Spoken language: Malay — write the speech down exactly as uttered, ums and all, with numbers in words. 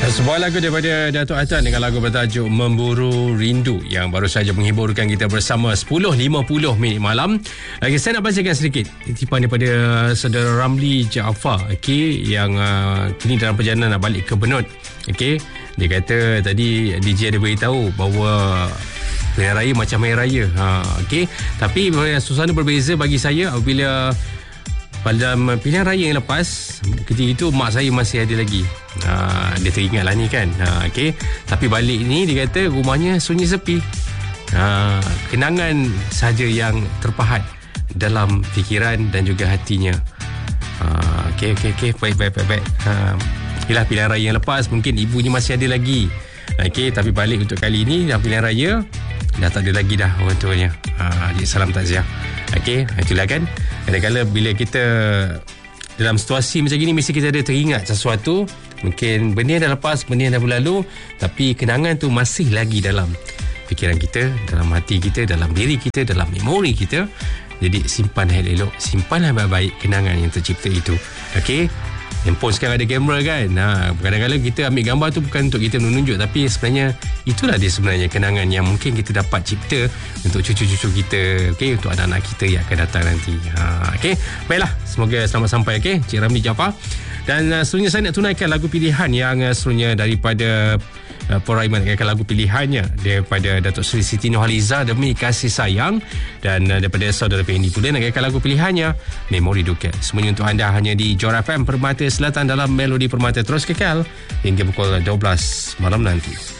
Sebuah lagu daripada Datuk Atan dengan lagu bertajuk Memburu Rindu yang baru saja menghiburkan kita bersama sepuluh lima puluh minit malam. Okay, saya nak bacakan sedikit titipan daripada saudara Ramli Jaafar, okay, yang uh, kini dalam perjalanan nak balik ke Benut. Okay, dia kata tadi D J ada beritahu bahawa pilihan raya macam hari raya. Ha, okay. Tapi suasana berbeza bagi saya apabila pada pilihan raya yang lepas, ketika itu mak saya masih ada lagi. Ha, dia teringat lah ni kan. Ha, okay. Tapi balik ni dia kata rumahnya sunyi sepi. Ha, kenangan saja yang terpahat dalam fikiran dan juga hatinya. Ha, okay, okay, okay. Baik, baik, baik, baik. Ha, inilah pilihan raya yang lepas. Mungkin ibunya masih ada lagi. Okay, tapi balik untuk kali ini dalam pilihan raya dah tak ada lagi dah orang tuanya. Ha, jadi salam takziah. Okey, itulah kan. Kadang-kadang bila kita dalam situasi macam gini, mesti kita ada teringat sesuatu. Mungkin benda yang dah lepas, benda yang dah berlalu, tapi kenangan tu masih lagi dalam fikiran kita, dalam hati kita, dalam diri kita, dalam memori kita. Jadi simpan elok-elok, simpanlah baik-baik kenangan yang tercipta itu. Okey. Handphone sekarang ada kamera kan. Ha, kadang-kadang kita ambil gambar tu bukan untuk kita menunjuk, tapi sebenarnya itulah dia sebenarnya kenangan yang mungkin kita dapat cipta untuk cucu-cucu kita, okey, untuk anak-anak kita yang akan datang nanti. Ha, okey. Baiklah, semoga selamat sampai, okey, Cik Ramli Jaafar. Dan uh, seterusnya saya nak tunaikan lagu pilihan yang uh, seterusnya daripada uh, Poraiman, akan lagu pilihannya daripada Datuk Seri Siti Nurhaliza, Demi Kasih Sayang, dan uh, daripada saudara Pendi pula nak akan lagu pilihannya Memori Duka. Semuanya untuk anda hanya di Johor F M Permata Selatan dalam Melodi Permata. Terus kekal hingga pukul dua belas malam nanti.